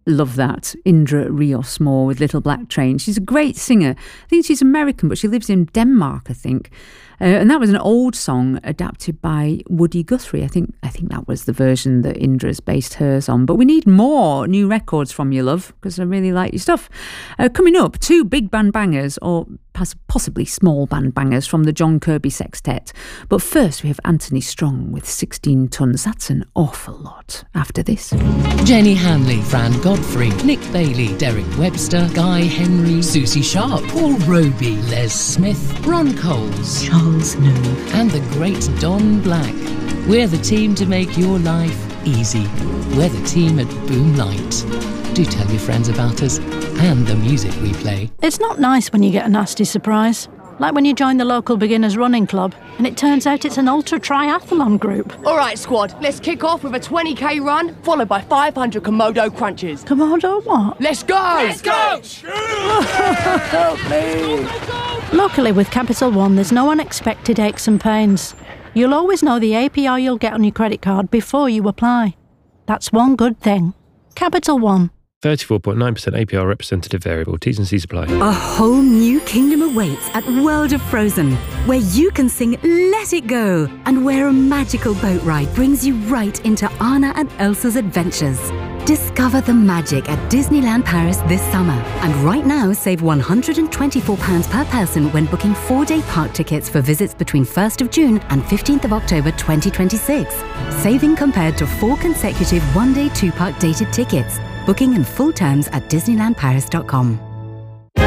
Love that. Indra Rios Moore with Little Black Train. She's a great singer. I think she's American, but she lives in Denmark, I think. And that was an old song adapted by Woody Guthrie. I think that was the version that Indra's based hers on. But we need more new records from you, love, because I really like your stuff. Coming up, 2 big band bangers, or possibly small band bangers, from the John Kirby Sextet. But first, we have Anthony Strong with 16 Tons. That's an awful lot. After this, Jenny Hanley, Fran Godfrey, Nick Bailey, Derek Webster, Guy Henry, Susie Sharp, Paul Roby, Les Smith, Ron Coles, Charles Nove, and the great Don Black. We're the team to make your life easy. We're the team at Boomlight. Do tell your friends about us and the music we play. It's not nice when you get a nasty surprise. Like when you join the local beginners running club and it turns out it's an ultra triathlon group. All right, squad, let's kick off with a 20k run, followed by 500 Komodo crunches. Komodo what? Let's go! Let's go! Help me! Luckily with Capital One, there's no unexpected aches and pains. You'll always know the APR you'll get on your credit card before you apply. That's one good thing. Capital One. 34.9% APR representative variable. T's and C's apply. A whole new kingdom awaits at World of Frozen, where you can sing Let It Go, and where a magical boat ride brings you right into Anna and Elsa's adventures. Discover the magic at Disneyland Paris this summer. And right now, save £124 per person when booking 4-day park tickets for visits between 1st of June and 15th of October 2026. Saving compared to 4 consecutive 1-day 2-park dated tickets. Booking and full terms at disneylandparis.com.